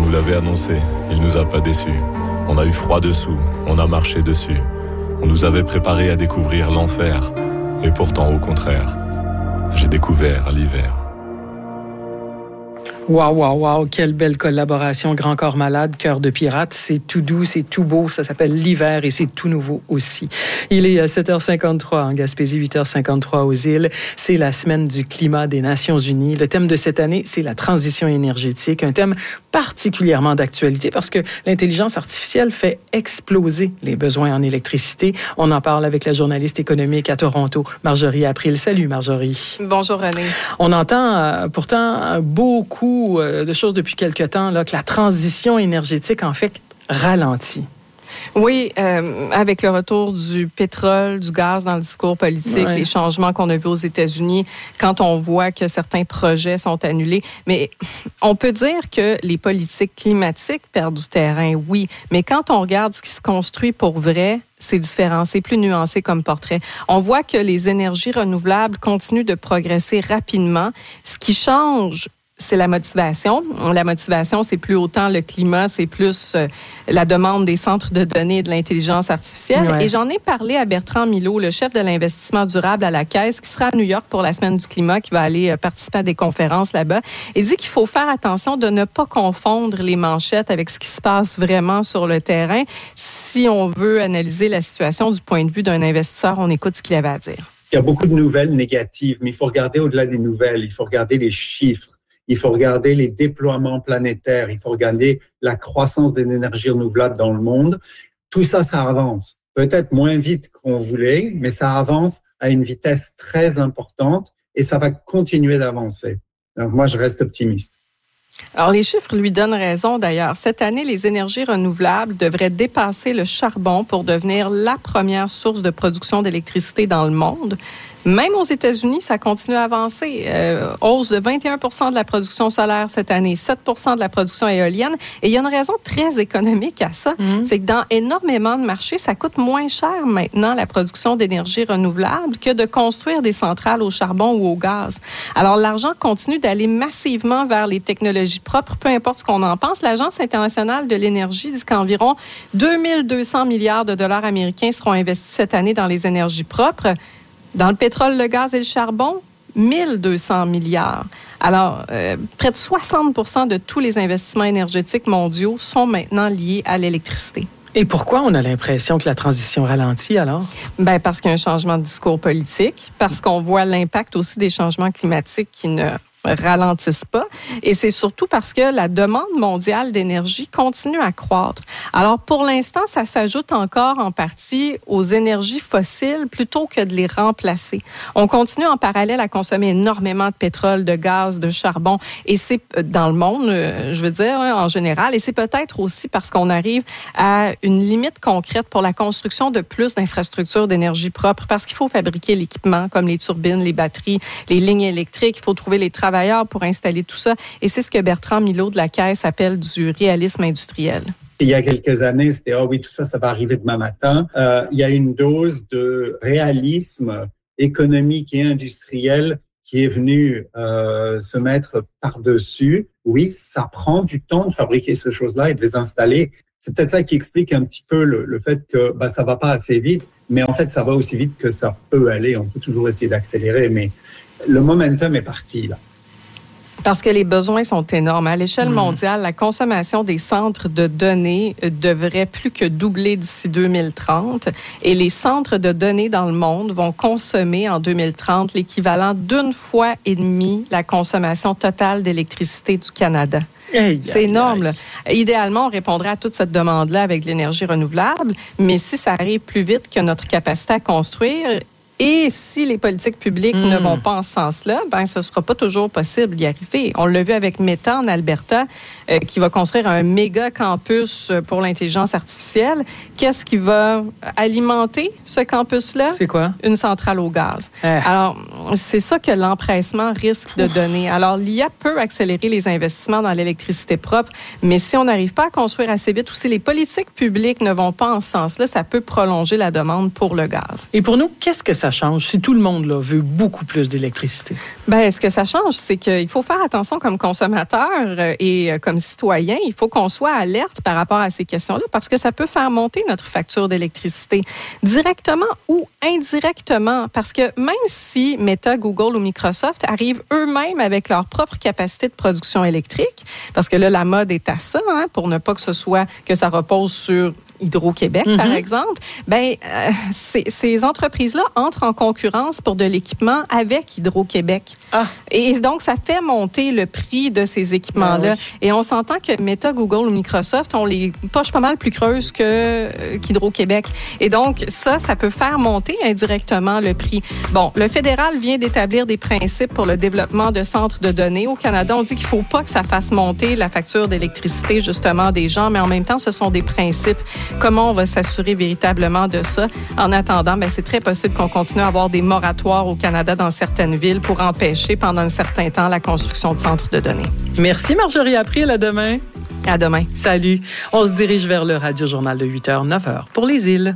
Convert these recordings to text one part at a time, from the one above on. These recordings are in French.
nous l'avait annoncé, il nous a pas déçus. On a eu froid dessous, on a marché dessus. On nous avait préparé à découvrir l'enfer. Et pourtant, au contraire, j'ai découvert l'hiver. Wow, quelle belle collaboration. Grand Corps Malade, Cœur de pirate. C'est tout doux, c'est tout beau. Ça s'appelle l'hiver et c'est tout nouveau aussi. Il est 7h53 en Gaspésie, 8h53 aux îles. C'est la semaine du climat des Nations Unies. Le thème de cette année, c'est la transition énergétique. Un thème particulièrement d'actualité parce que l'intelligence artificielle fait exploser les besoins en électricité. On en parle avec la journaliste économique à Toronto, Marjorie April. Salut Marjorie. Bonjour René. On entend pourtant beaucoup de choses depuis quelque temps, là, que la transition énergétique, en fait, ralentit. Oui, avec le retour du pétrole, du gaz dans le discours politique, les changements qu'on a vus aux États-Unis, quand on voit que certains projets sont annulés. Mais on peut dire que les politiques climatiques perdent du terrain, oui. Mais quand on regarde ce qui se construit pour vrai, c'est différent, c'est plus nuancé comme portrait. On voit que les énergies renouvelables continuent de progresser rapidement. Ce qui change, c'est la motivation. La motivation, c'est plus autant le climat, c'est plus la demande des centres de données et de l'intelligence artificielle. Ouais. Et j'en ai parlé à Bertrand Milot, le chef de l'investissement durable à la Caisse, qui sera à New York pour la Semaine du climat, qui va aller participer à des conférences là-bas. Il dit qu'il faut faire attention de ne pas confondre les manchettes avec ce qui se passe vraiment sur le terrain. Si on veut analyser la situation du point de vue d'un investisseur, on écoute ce qu'il avait à dire. Il y a beaucoup de nouvelles négatives, mais il faut regarder au-delà des nouvelles. Il faut regarder les chiffres. Il faut regarder les déploiements planétaires, il faut regarder la croissance des énergies renouvelables dans le monde. Tout ça, ça avance. Peut-être moins vite qu'on voulait, mais ça avance à une vitesse très importante et ça va continuer d'avancer. Donc moi, je reste optimiste. Alors, les chiffres lui donnent raison d'ailleurs. Cette année, les énergies renouvelables devraient dépasser le charbon pour devenir la première source de production d'électricité dans le monde. Même aux États-Unis, ça continue à avancer. Hausse de 21% de la production solaire cette année, 7% de la production éolienne. Et il y a une raison très économique à ça. C'est que dans énormément de marchés, ça coûte moins cher maintenant la production d'énergie renouvelable que de construire des centrales au charbon ou au gaz. Alors, l'argent continue d'aller massivement vers les technologies propres, peu importe ce qu'on en pense. L'Agence internationale de l'énergie dit qu'environ 2200 milliards de dollars américains seront investis cette année dans les énergies propres. Dans le pétrole, le gaz et le charbon, 1200 milliards. Alors, près de 60% de tous les investissements énergétiques mondiaux sont maintenant liés à l'électricité. Et pourquoi on a l'impression que la transition ralentit alors? Bien, parce qu'il y a un changement de discours politique, parce qu'on voit l'impact aussi des changements climatiques qui ne ralentissent pas. Et c'est surtout parce que la demande mondiale d'énergie continue à croître. Alors, pour l'instant, ça s'ajoute encore en partie aux énergies fossiles plutôt que de les remplacer. On continue en parallèle à consommer énormément de pétrole, de gaz, de charbon. Et c'est dans le monde, je veux dire, en général. Et c'est peut-être aussi parce qu'on arrive à une limite concrète pour la construction de plus d'infrastructures d'énergie propre. Parce qu'il faut fabriquer l'équipement comme les turbines, les batteries, les lignes électriques. Il faut trouver les travailleurs pour installer tout ça. Et c'est ce que Bertrand Milot de la Caisse appelle du réalisme industriel. Il y a quelques années, c'était « Ah oui, tout ça, ça va arriver demain matin ». Il y a une dose de réalisme économique et industriel qui est venue se mettre par-dessus. Oui, ça prend du temps de fabriquer ces choses-là et de les installer. C'est peut-être ça qui explique un petit peu le fait que ça va pas assez vite, mais en fait, ça va aussi vite que ça peut aller. On peut toujours essayer d'accélérer, mais le momentum est parti, là. Parce que les besoins sont énormes. À l'échelle mondiale, la consommation des centres de données devrait plus que doubler d'ici 2030. Et les centres de données dans le monde vont consommer en 2030 l'équivalent d'une fois et demie la consommation totale d'électricité du Canada. C'est énorme. Là. Idéalement, on répondrait à toute cette demande-là avec de l'énergie renouvelable, mais si ça arrive plus vite que notre capacité à construire, et si les politiques publiques ne vont pas en ce sens-là, ce ne sera pas toujours possible d'y arriver. On l'a vu avec Meta en Alberta, qui va construire un méga campus pour l'intelligence artificielle. Qu'est-ce qui va alimenter ce campus-là? C'est quoi? Une centrale au gaz. Alors, c'est ça que l'empressement risque de donner. Alors, l'IA peut accélérer les investissements dans l'électricité propre, mais si on n'arrive pas à construire assez vite ou si les politiques publiques ne vont pas en ce sens-là, ça peut prolonger la demande pour le gaz. Et pour nous, qu'est-ce que ça ça change si tout le monde là, veut beaucoup plus d'électricité? Bien, ce que ça change, c'est qu'il faut faire attention comme consommateur et comme citoyen. Il faut qu'on soit alerte par rapport à ces questions-là parce que ça peut faire monter notre facture d'électricité directement ou indirectement. Parce que même si Meta, Google ou Microsoft arrivent eux-mêmes avec leur propre capacité de production électrique, parce que là, la mode est à ça, hein, pour ne pas que ce soit que ça repose sur Hydro-Québec, par exemple, ces entreprises-là entrent en concurrence pour de l'équipement avec Hydro-Québec. Ah. Et donc, ça fait monter le prix de ces équipements-là. Oui. Et on s'entend que Meta, Google ou Microsoft ont les poches pas mal plus creuses qu'Hydro-Québec. Et donc, ça peut faire monter indirectement le prix. Bon, le fédéral vient d'établir des principes pour le développement de centres de données. Au Canada, on dit qu'il ne faut pas que ça fasse monter la facture d'électricité, justement, des gens, mais en même temps, ce sont des principes. Comment on va s'assurer véritablement de ça? En attendant, c'est très possible qu'on continue à avoir des moratoires au Canada dans certaines villes pour empêcher pendant un certain temps la construction de centres de données. Merci Marjorie April. À demain. À demain. Salut. On se dirige vers le Radio-Journal de 8h, 9h pour les îles.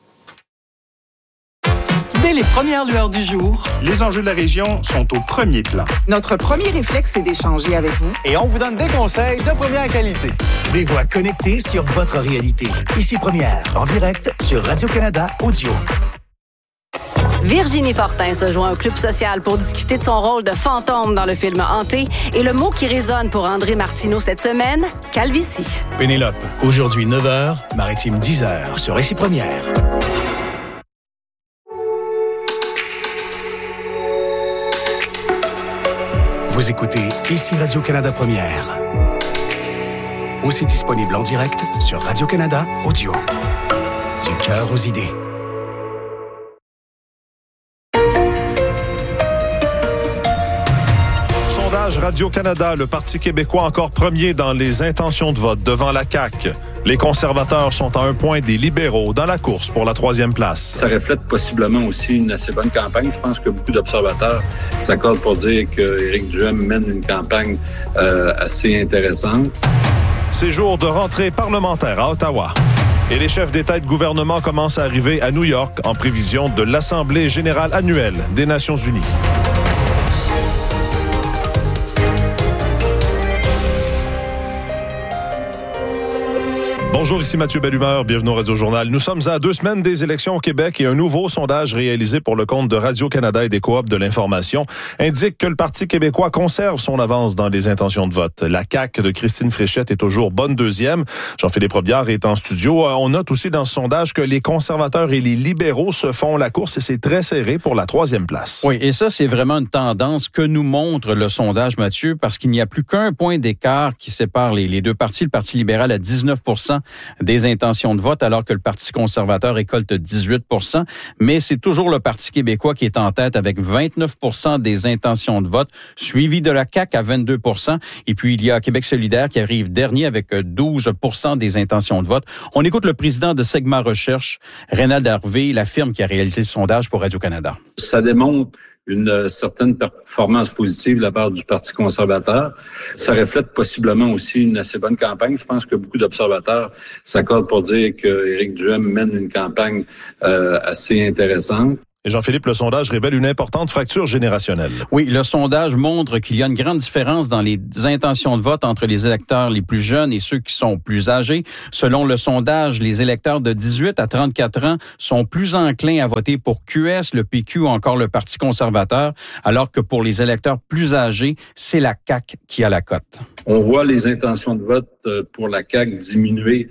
Dès les premières lueurs du jour, les enjeux de la région sont au premier plan. Notre premier réflexe, c'est d'échanger avec vous. Et on vous donne des conseils de première qualité. Des voix connectées sur votre réalité. Ici Première, en direct sur Radio-Canada Audio. Virginie Fortin se joint au Club social pour discuter de son rôle de fantôme dans le film Hanté. Et le mot qui résonne pour André Martineau cette semaine, calvitie. Pénélope, aujourd'hui 9h, Maritime 10h sur Ici Première. Vous écoutez Ici Radio-Canada Première. Aussi disponible en direct sur Radio-Canada Audio. Du cœur aux idées. Sondage Radio-Canada, le Parti québécois encore premier dans les intentions de vote devant la CAQ. Les conservateurs sont à un point des libéraux dans la course pour la 3e place. Ça reflète possiblement aussi une assez bonne campagne. Je pense que beaucoup d'observateurs s'accordent pour dire qu'Éric Duhem mène une campagne assez intéressante. C'est jour de rentrée parlementaire à Ottawa. Et les chefs d'État et de gouvernement commencent à arriver à New York en prévision de l'Assemblée générale annuelle des Nations unies. Bonjour, ici Mathieu Bellumeur, bienvenue au Radio-Journal. Nous sommes à 2 semaines des élections au Québec et un nouveau sondage réalisé pour le compte de Radio-Canada et des coops de l'information indique que le Parti québécois conserve son avance dans les intentions de vote. La CAQ de Christine Fréchette est toujours bonne 2e. Jean-Philippe Robillard est en studio. On note aussi dans ce sondage que les conservateurs et les libéraux se font la course et c'est très serré pour la 3e place. Oui, et ça, c'est vraiment une tendance que nous montre le sondage, Mathieu, parce qu'il n'y a plus qu'un point d'écart qui sépare les deux partis. Le Parti libéral à 19% des intentions de vote, alors que le Parti conservateur récolte 18%. Mais c'est toujours le Parti québécois qui est en tête avec 29% des intentions de vote, suivi de la CAQ à 22%. Et puis, il y a Québec solidaire qui arrive dernier avec 12% des intentions de vote. On écoute le président de Segma Recherche, Reynald Harvey, la firme qui a réalisé ce sondage pour Radio-Canada. Ça démontre une certaine performance positive de la part du Parti conservateur. Ça reflète possiblement aussi une assez bonne campagne. Je pense que beaucoup d'observateurs s'accordent pour dire qu'Éric Duhem mène une campagne assez intéressante. Et Jean-Philippe, le sondage révèle une importante fracture générationnelle. Oui, le sondage montre qu'il y a une grande différence dans les intentions de vote entre les électeurs les plus jeunes et ceux qui sont plus âgés. Selon le sondage, les électeurs de 18 à 34 ans sont plus enclins à voter pour QS, le PQ ou encore le Parti conservateur, alors que pour les électeurs plus âgés, c'est la CAQ qui a la cote. On voit les intentions de vote pour la CAQ diminuer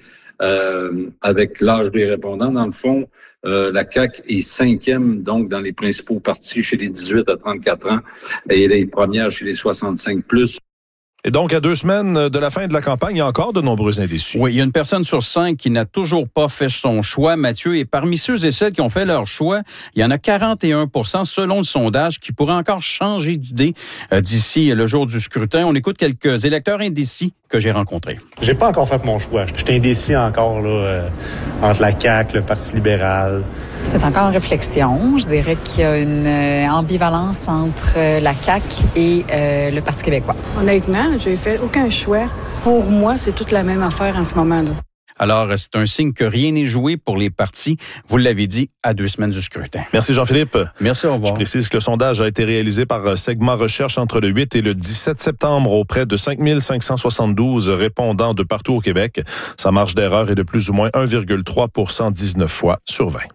avec l'âge des répondants. Dans le fond, la CAQ est 5e, donc, dans les principaux partis chez les 18 à 34 ans et les premières chez les 65+. Et donc, à 2 semaines de la fin de la campagne, il y a encore de nombreux indécis. Oui, il y a une personne sur 5 qui n'a toujours pas fait son choix, Mathieu. Et parmi ceux et celles qui ont fait leur choix, il y en a 41%, selon le sondage, qui pourraient encore changer d'idée d'ici le jour du scrutin. On écoute quelques électeurs indécis que j'ai rencontrés. J'ai pas encore fait mon choix. Je suis indécis encore là, entre la CAQ, le Parti libéral. C'est encore en réflexion. Je dirais qu'il y a une ambivalence entre la CAQ et le Parti québécois. Honnêtement, j'ai fait aucun choix. Pour moi, c'est toute la même affaire en ce moment-là. Alors, c'est un signe que rien n'est joué pour les partis. Vous l'avez dit, à 2 semaines du scrutin. Merci Jean-Philippe. Merci, au revoir. Je précise que le sondage a été réalisé par Segment Recherche entre le 8 et le 17 septembre auprès de 5572 répondants de partout au Québec. Sa marge d'erreur est de plus ou moins 1,3 19 fois sur 20.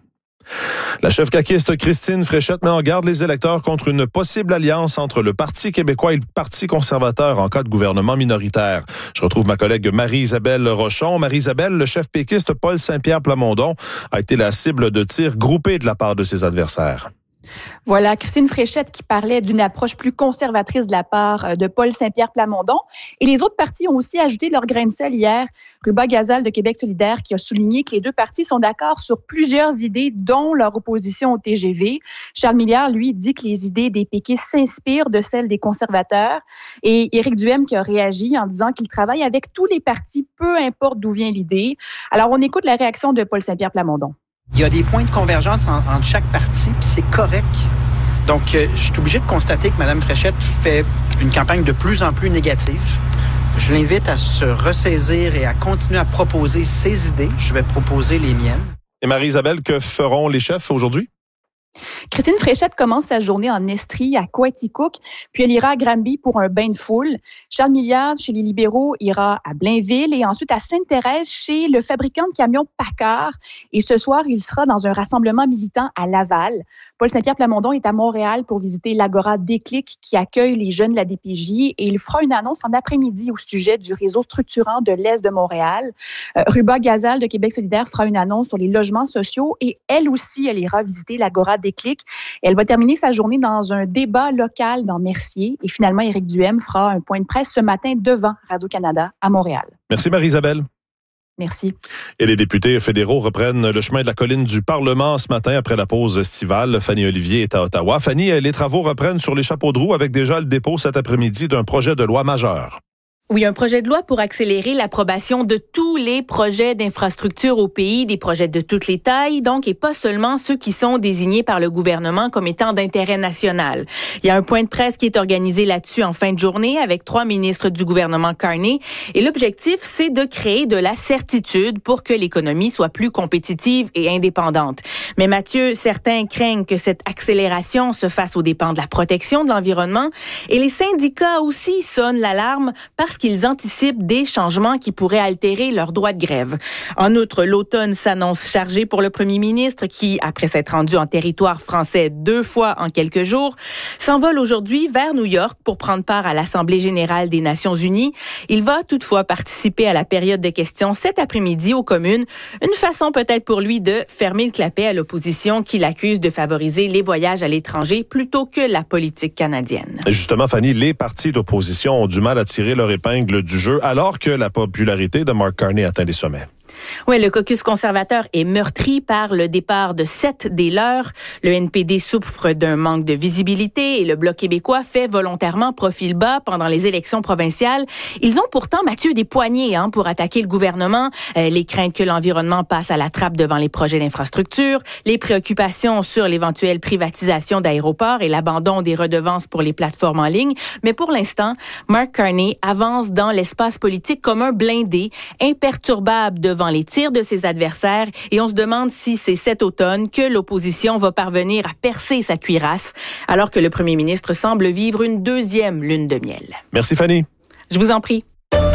La chef caquiste Christine Fréchette met en garde les électeurs contre une possible alliance entre le Parti québécois et le Parti conservateur en cas de gouvernement minoritaire. Je retrouve ma collègue Marie-Isabelle Rochon. Marie-Isabelle, le chef péquiste Paul Saint-Pierre Plamondon a été la cible de tirs groupés de la part de ses adversaires. Voilà, Christine Fréchette qui parlait d'une approche plus conservatrice de la part de Paul Saint-Pierre Plamondon. Et les autres partis ont aussi ajouté leur grain de sel hier. Ruba Gazal de Québec solidaire qui a souligné que les deux partis sont d'accord sur plusieurs idées, dont leur opposition au TGV. Charles Milliard, lui, dit que les idées des péquistes s'inspirent de celles des conservateurs. Et Éric Duhem qui a réagi en disant qu'il travaille avec tous les partis, peu importe d'où vient l'idée. Alors, on écoute la réaction de Paul Saint-Pierre Plamondon. Il y a des points de convergence entre chaque parti, puis c'est correct. Donc, je suis obligé de constater que Mme Fréchette fait une campagne de plus en plus négative. Je l'invite à se ressaisir et à continuer à proposer ses idées. Je vais proposer les miennes. Et Marie-Isabelle, que feront les chefs aujourd'hui? Christine Fréchette commence sa journée en Estrie, à Coaticook, puis elle ira à Granby pour un bain de foule. Charles Milliard, chez les libéraux, ira à Blainville et ensuite à Sainte-Thérèse, chez le fabricant de camions Packard. Et ce soir, il sera dans un rassemblement militant à Laval. Paul Saint-Pierre Plamondon est à Montréal pour visiter l'Agora Déclic qui accueille les jeunes de la DPJ et il fera une annonce en après-midi au sujet du réseau structurant de l'Est de Montréal. Ruba Gazal de Québec solidaire fera une annonce sur les logements sociaux et elle aussi, elle ira visiter l'Agora Déclic. Elle va terminer sa journée dans un débat local dans Mercier. Et finalement, Éric Duhem fera un point de presse ce matin devant Radio-Canada à Montréal. Merci Marie-Isabelle. Merci. Et les députés fédéraux reprennent le chemin de la colline du Parlement ce matin après la pause estivale. Fanny Olivier est à Ottawa. Fanny, les travaux reprennent sur les chapeaux de roue avec déjà le dépôt cet après-midi d'un projet de loi majeur. Oui, un projet de loi pour accélérer l'approbation de tous les projets d'infrastructure au pays, des projets de toutes les tailles, donc, et pas seulement ceux qui sont désignés par le gouvernement comme étant d'intérêt national. Il y a un point de presse qui est organisé là-dessus en fin de journée avec 3 ministres du gouvernement Carney. Et l'objectif, c'est de créer de la certitude pour que l'économie soit plus compétitive et indépendante. Mais Mathieu, certains craignent que cette accélération se fasse aux dépens de la protection de l'environnement. Et les syndicats aussi sonnent l'alarme parce qu'ils anticipent des changements qui pourraient altérer leur droit de grève. En outre, l'automne s'annonce chargé pour le premier ministre qui, après s'être rendu en territoire français 2 fois en quelques jours, s'envole aujourd'hui vers New York pour prendre part à l'Assemblée générale des Nations unies. Il va toutefois participer à la période de questions cet après-midi aux communes, une façon peut-être pour lui de fermer le clapet à l'opposition qui l'accuse de favoriser les voyages à l'étranger plutôt que la politique canadienne. Et justement, Fanny, les partis d'opposition ont du mal à tirer leur épingle du jeu alors que la popularité de Mark Carney atteint des sommets. Oui, le caucus conservateur est meurtri par le départ de 7 des leurs. Le NPD souffre d'un manque de visibilité et le Bloc québécois fait volontairement profil bas pendant les élections provinciales. Ils ont pourtant, Mathieu, des poignées pour attaquer le gouvernement. Les craintes que l'environnement passe à la trappe devant les projets d'infrastructure, les préoccupations sur l'éventuelle privatisation d'aéroports et l'abandon des redevances pour les plateformes en ligne. Mais pour l'instant, Mark Carney avance dans l'espace politique comme un blindé, imperturbable devant les tirs de ses adversaires et on se demande si c'est cet automne que l'opposition va parvenir à percer sa cuirasse alors que le premier ministre semble vivre une 2e lune de miel. Merci Fanny. Je vous en prie.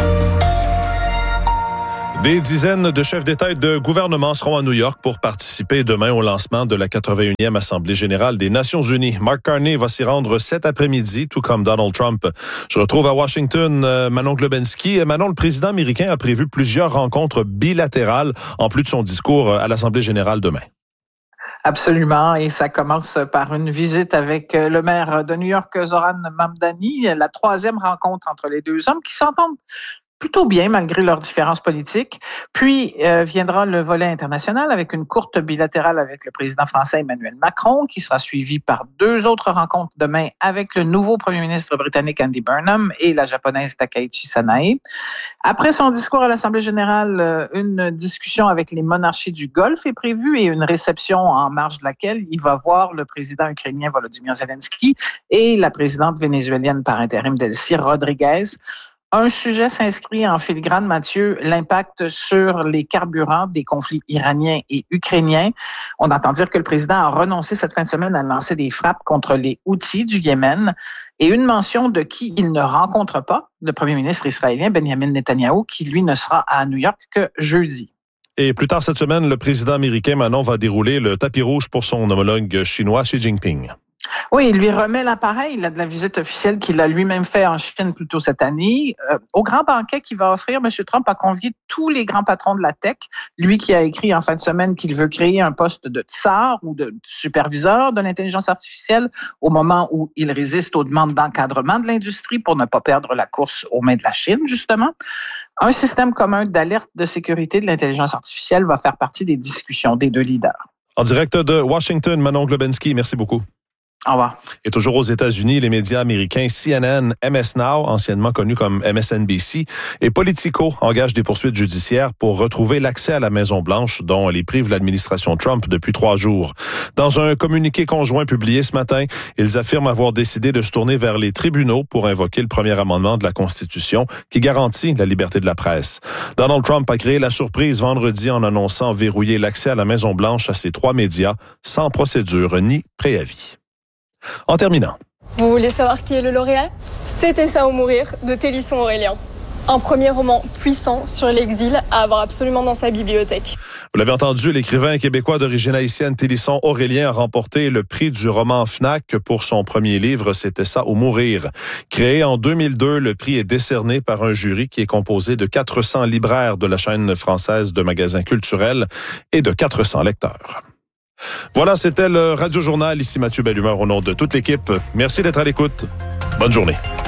Des dizaines de chefs d'État et de gouvernement seront à New York pour participer demain au lancement de la 81e Assemblée générale des Nations unies. Mark Carney va s'y rendre cet après-midi, tout comme Donald Trump. Je retrouve à Washington Manon Globensky. Manon, le président américain a prévu plusieurs rencontres bilatérales en plus de son discours à l'Assemblée générale demain. Absolument, et ça commence par une visite avec le maire de New York, Zoran Mamdani, la 3e rencontre entre les deux hommes qui s'entendent plutôt bien malgré leurs différences politiques. Puis viendra le volet international avec une courte bilatérale avec le président français Emmanuel Macron qui sera suivi par 2 autres rencontres demain avec le nouveau premier ministre britannique Andy Burnham et la japonaise Takaichi Sanae. Après son discours à l'Assemblée générale, une discussion avec les monarchies du Golfe est prévue et une réception en marge de laquelle il va voir le président ukrainien Volodymyr Zelensky et la présidente vénézuélienne par intérim Delcy Rodriguez. Un sujet s'inscrit en filigrane, Mathieu, l'impact sur les carburants des conflits iraniens et ukrainiens. On entend dire que le président a renoncé cette fin de semaine à lancer des frappes contre les Houthis du Yémen et une mention de qui il ne rencontre pas, le premier ministre israélien Benjamin Netanyahou, qui lui ne sera à New York que jeudi. Et plus tard cette semaine, le président américain Manon va dérouler le tapis rouge pour son homologue chinois Xi Jinping. Oui, il lui remet l'appareil de la visite officielle qu'il a lui-même fait en Chine plus tôt cette année. Au grand banquet qu'il va offrir, M. Trump a convié tous les grands patrons de la tech. Lui qui a écrit en fin de semaine qu'il veut créer un poste de tsar ou de superviseur de l'intelligence artificielle au moment où il résiste aux demandes d'encadrement de l'industrie pour ne pas perdre la course aux mains de la Chine, justement. Un système commun d'alerte de sécurité de l'intelligence artificielle va faire partie des discussions des deux leaders. En direct de Washington, Manon Globensky, merci beaucoup. Au revoir. Et toujours aux États-Unis, les médias américains CNN, MS Now, anciennement connu comme MSNBC, et Politico engagent des poursuites judiciaires pour retrouver l'accès à la Maison-Blanche dont les prive l'administration Trump depuis 3 jours. Dans un communiqué conjoint publié ce matin, ils affirment avoir décidé de se tourner vers les tribunaux pour invoquer le premier amendement de la Constitution qui garantit la liberté de la presse. Donald Trump a créé la surprise vendredi en annonçant verrouiller l'accès à la Maison-Blanche à ses 3 médias sans procédure ni préavis. En terminant. Vous voulez savoir qui est le lauréat? C'était Ça ou mourir de Télisson Aurélien. Un premier roman puissant sur l'exil à avoir absolument dans sa bibliothèque. Vous l'avez entendu, l'écrivain québécois d'origine haïtienne Télisson Aurélien a remporté le prix du roman FNAC pour son premier livre, C'était Ça ou mourir. Créé en 2002, le prix est décerné par un jury qui est composé de 400 libraires de la chaîne française de magasins culturels et de 400 lecteurs. Voilà, c'était le Radio Journal. Ici Mathieu Bellumeur au nom de toute l'équipe. Merci d'être à l'écoute. Bonne journée.